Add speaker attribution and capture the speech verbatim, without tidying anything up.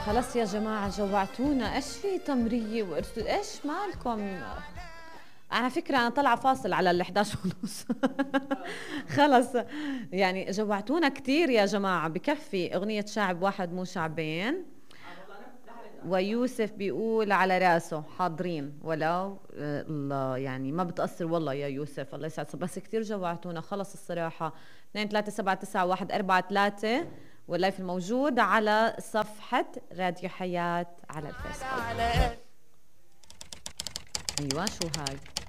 Speaker 1: خلص يا جماعة جوعتونا. ايش في تمرية وارسل؟ ايش مالكم؟ على فكرة أنا طالعة فاصل على ال احدعش ونص. خلص يعني جوعتونا كتير يا جماعة. بكفي أغنية شعب واحد مو شعبين. ويوسف بيقول على راسه حاضرين ولو آه، الله يعني ما بتقصر والله يا يوسف، الله يسعد صدرك. بس كتير جوعتونا خلص الصراحة. اثنين ثلاثة سبعة تسعة واحد أربعة ثلاثة واللايف الموجود على صفحة راديو حياة على الفيسبوك. أيوة شو هاي؟